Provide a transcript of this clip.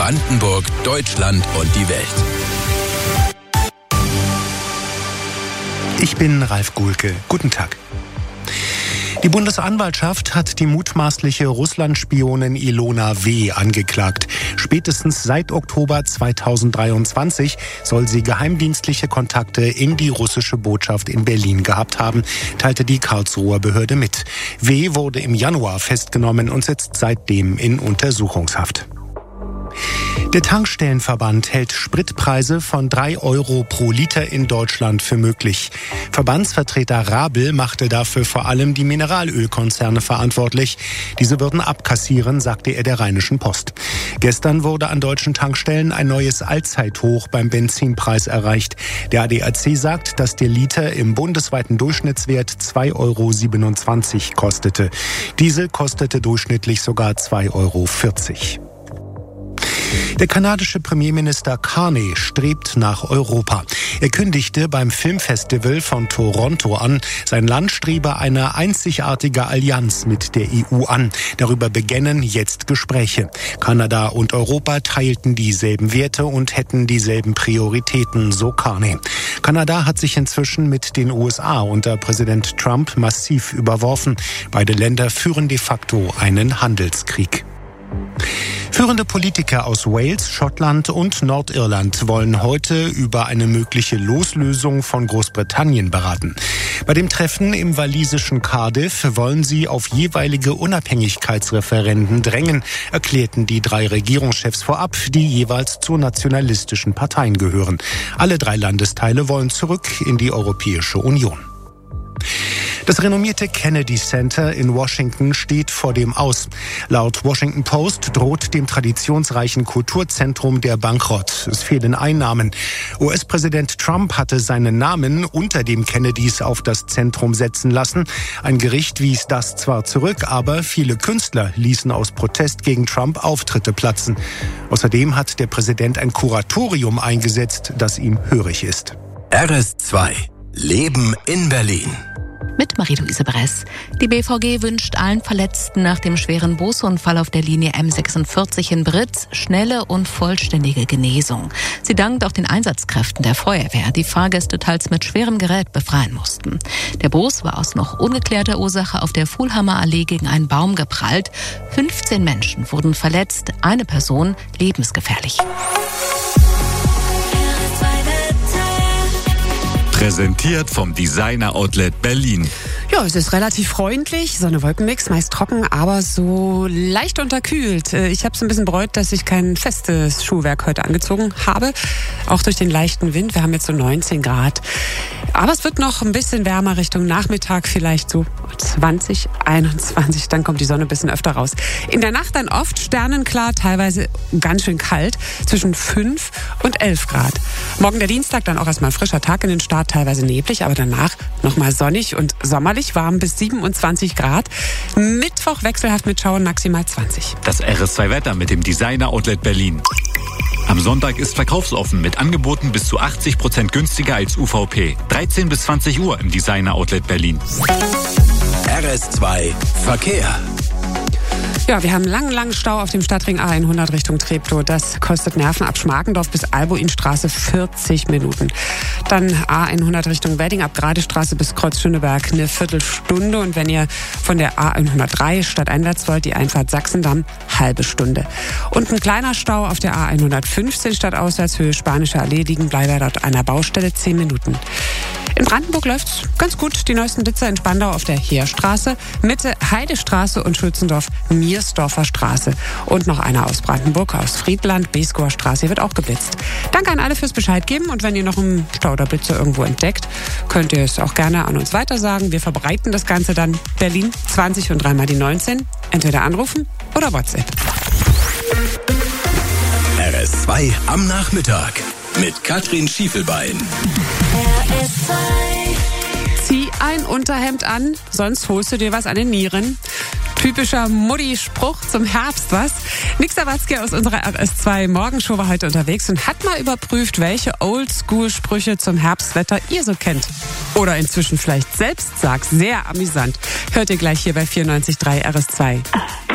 Brandenburg, Deutschland und die Welt. Ich bin Ralf Guhlke. Guten Tag. Die Bundesanwaltschaft hat die mutmaßliche Russland-Spionin Ilona W. angeklagt. Spätestens seit Oktober 2023 soll sie geheimdienstliche Kontakte in die russische Botschaft in Berlin gehabt haben, teilte die Karlsruher Behörde mit. W. wurde im Januar festgenommen und sitzt seitdem in Untersuchungshaft. Der Tankstellenverband hält Spritpreise von 3 Euro pro Liter in Deutschland für möglich. Verbandsvertreter Rabel machte dafür vor allem die Mineralölkonzerne verantwortlich. Diese würden abkassieren, sagte er der Rheinischen Post. Gestern wurde an deutschen Tankstellen ein neues Allzeithoch beim Benzinpreis erreicht. Der ADAC sagt, dass der Liter im bundesweiten Durchschnittswert 2,27 Euro kostete. Diesel kostete durchschnittlich sogar 2,40 Euro. Der kanadische Premierminister Carney strebt nach Europa. Er kündigte beim Filmfestival von Toronto an, sein Land strebe eine einzigartige Allianz mit der EU an. Darüber beginnen jetzt Gespräche. Kanada und Europa teilten dieselben Werte und hätten dieselben Prioritäten, so Carney. Kanada hat sich inzwischen mit den USA unter Präsident Trump massiv überworfen. Beide Länder führen de facto einen Handelskrieg. Führende Politiker aus Wales, Schottland und Nordirland wollen heute über eine mögliche Loslösung von Großbritannien beraten. Bei dem Treffen im walisischen Cardiff wollen sie auf jeweilige Unabhängigkeitsreferenden drängen, erklärten die 3 Regierungschefs vorab, die jeweils zu nationalistischen Parteien gehören. Alle 3 Landesteile wollen zurück in die Europäische Union. Das renommierte Kennedy Center in Washington steht vor dem Aus. Laut Washington Post droht dem traditionsreichen Kulturzentrum der Bankrott. Es fehlen Einnahmen. US-Präsident Trump hatte seinen Namen unter dem Kennedys auf das Zentrum setzen lassen. Ein Gericht wies das zwar zurück, aber viele Künstler ließen aus Protest gegen Trump Auftritte platzen. Außerdem hat der Präsident ein Kuratorium eingesetzt, das ihm hörig ist. RS2 Leben in Berlin. Mit Marie-Louise Bress. Die BVG wünscht allen Verletzten nach dem schweren Busunfall auf der Linie M46 in Britz schnelle und vollständige Genesung. Sie dankt auch den Einsatzkräften der Feuerwehr, die Fahrgäste teils mit schwerem Gerät befreien mussten. Der Bus war aus noch ungeklärter Ursache auf der Fulhammer Allee gegen einen Baum geprallt. 15 Menschen wurden verletzt, eine Person lebensgefährlich. Präsentiert vom Designer Outlet Berlin. Ja, es ist relativ freundlich, Sonne-Wolkenmix, meist trocken, aber so leicht unterkühlt. Ich habe es ein bisschen bereut, dass ich kein festes Schuhwerk heute angezogen habe, auch durch den leichten Wind. Wir haben jetzt so 19 Grad. Aber es wird noch ein bisschen wärmer Richtung Nachmittag, vielleicht so 20, 21, dann kommt die Sonne ein bisschen öfter raus. In der Nacht dann oft sternenklar, teilweise ganz schön kalt, zwischen 5 und 11 Grad. Morgen der Dienstag, dann auch erstmal frischer Tag in den Start, teilweise neblig, aber danach nochmal sonnig und sommerlich, warm bis 27 Grad. Mittwoch wechselhaft mit Schauern, maximal 20. Das RS2-Wetter mit dem Designer Outlet Berlin. Am Sonntag ist verkaufsoffen mit Angeboten bis zu 80% günstiger als UVP. 13 bis 20 Uhr im Designer Outlet Berlin. RS2 Verkehr. Ja, wir haben langen Stau auf dem Stadtring A100 Richtung Treptow. Das kostet Nerven ab Schmargendorf bis Albuinstraße 40 Minuten. Dann A100 Richtung Wedding ab Gradestraße bis Kreuz Schöneberg eine Viertelstunde. Und wenn ihr von der A103 stadteinwärts wollt, die Einfahrt Sachsendamm, halbe Stunde. Und ein kleiner Stau auf der A115 stadtauswärts Höhe Spanische Allee, liegen bleibt dort einer Baustelle 10 Minuten. In Brandenburg läuft's ganz gut. Die neuesten Blitzer in Spandau auf der Heerstraße, Mitte Heidestraße und Schützendorf Miersdorfer Straße. Und noch einer aus Brandenburg, aus Friedland, Beskower Straße, hier wird auch geblitzt. Danke an alle fürs Bescheid geben und wenn ihr noch einen Stau oder Blitzer irgendwo entdeckt, könnt ihr es auch gerne an uns weitersagen. Wir verbreiten das Ganze dann. Berlin 20 und 3 mal die 19. Entweder anrufen oder WhatsApp. RS2 am Nachmittag mit Katrin Schiefelbein. Zieh ein Unterhemd an, sonst holst du dir was an den Nieren. Typischer Mutti-Spruch zum Herbst, was? Nick Sawatzki aus unserer RS2 Morgenshow war heute unterwegs und hat mal überprüft, welche Oldschool-Sprüche zum Herbstwetter ihr so kennt. Oder inzwischen vielleicht selbst sagt. Sehr amüsant. Hört ihr gleich hier bei 94.3 RS2.